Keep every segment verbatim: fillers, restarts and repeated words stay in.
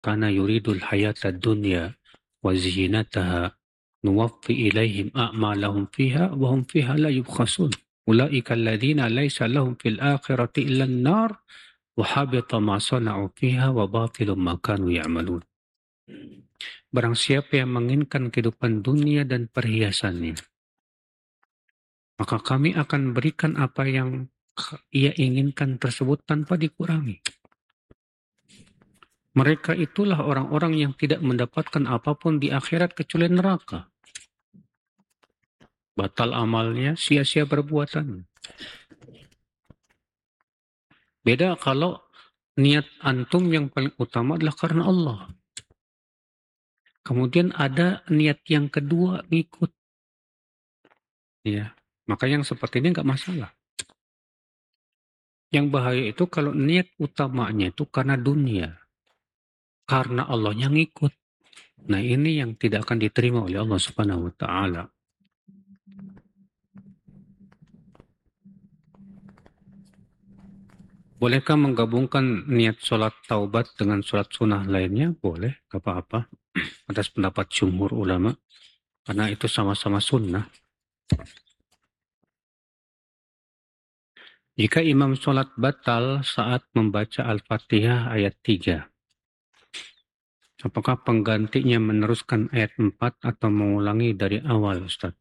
kana yuridul hayata dunya wa zinataha nuwaffi ilaihim a'malahum fiha wa hum fiha la yubkhasun. Ulaika alladziina laisa lahum fil akhirati illa an-nar wa habita ma sana'u fiha wa batilum ma kanu ya'malun. Barang siapa yang menginginkan kehidupan dunia dan perhiasannya, maka kami akan berikan apa yang ia inginkan tersebut tanpa dikurangi. Mereka itulah orang-orang yang tidak mendapatkan apapun di akhirat kecuali neraka. Batal amalnya, sia-sia perbuatannya. Beda kalau niat antum yang paling utama adalah karena Allah. Kemudian ada niat yang kedua ngikut. Ya, maka yang seperti ini nggak masalah. Yang bahaya itu kalau niat utamanya itu karena dunia. Karena Allahnya ngikut. Nah ini yang tidak akan diterima oleh Allah Subhanahu wa Ta'ala. Bolehkah menggabungkan niat sholat taubat dengan sholat sunnah lainnya? Boleh, gak apa-apa. Atas pendapat jumhur ulama. Karena itu sama-sama sunnah. Jika imam sholat batal saat membaca Al-Fatihah ayat tiga, apakah penggantinya meneruskan ayat empat atau mengulangi dari awal, Ustaz?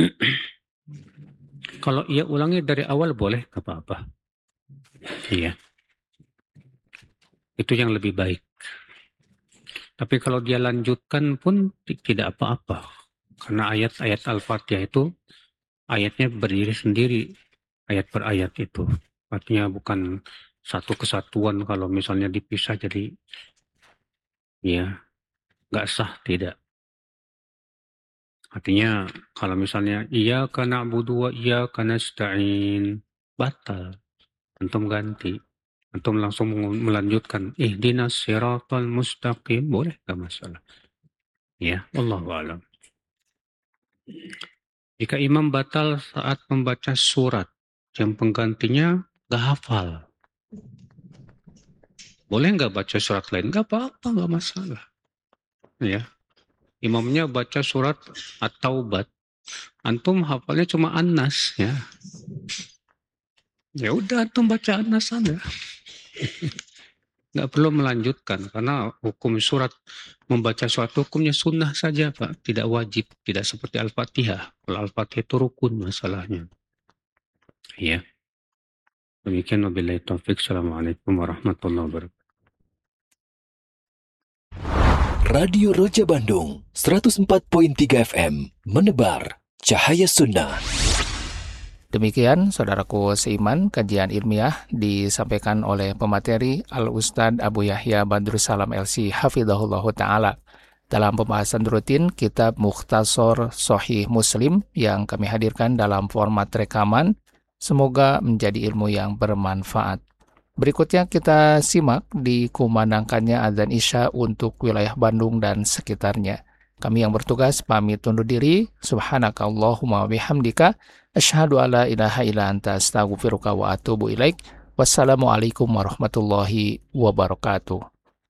Kalau ia ulangi dari awal boleh, gak apa-apa. Iya. Itu yang lebih baik. Tapi kalau dia lanjutkan pun tidak apa-apa. Karena ayat-ayat Al-Fatihah itu ayatnya berdiri sendiri. Ayat per ayat itu. Artinya bukan satu kesatuan kalau misalnya dipisah jadi ya nggak sah, tidak. Artinya kalau misalnya iyyaka na'budu wa iyyaka nasta'in, batal. Antum ganti. Antum langsung melanjutkan ihdinas siratal mustaqim, boleh, gak masalah. Ya, wallahu a'lam. Jika imam batal saat membaca surat yang penggantinya gak hafal, boleh gak baca surat lain? Gak apa-apa, gak masalah. Ya, imamnya baca surat At-Taubat, antum hafalnya cuma An-Nas, ya. Ya udah, antum baca An-Nas saja. Nggak perlu melanjutkan, karena hukum surat, membaca surat hukumnya sunnah saja, Pak. Tidak wajib, tidak seperti Al-Fatihah. Kalau Al-Fatihah itu rukun masalahnya. Ya. Demikian, wabillahi taufiq. Assalamualaikum warahmatullahi wabarakatuh. Radio Roja Bandung, seratus empat koma tiga F M, menebar cahaya sunnah. Demikian saudaraku seiman, kajian ilmiah disampaikan oleh pemateri Al-Ustadz Abu Yahya Badrussalam L C Hafidhahullah Ta'ala dalam pembahasan rutin kitab Mukhtasar Sahih Muslim yang kami hadirkan dalam format rekaman. Semoga menjadi ilmu yang bermanfaat. Berikutnya kita simak dikumandangkannya adzan Isya untuk wilayah Bandung dan sekitarnya. Kami yang bertugas pamit undur diri. Subhanakallahumma wabihamdika asyhadu alla ilaha illa anta astaghfiruka wa atubu ilaik. Wassalamualaikum warahmatullahi wabarakatuh.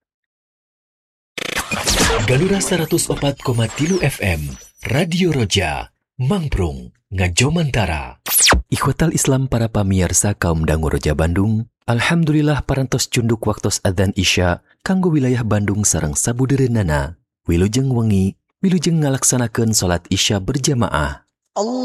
Galura seratus empat koma tiga F M, Radio Roja, Mangprung, Ngajomantara. Ikhwatal Islam para pamirsa kaum dangu Roja Bandung, alhamdulillah parantos cunduk waktos adzan Isya kanggo wilayah Bandung sareng sabudereunana. Wilujeng wengi, wilujeng ngalaksanakeun salat Isya berjamaah.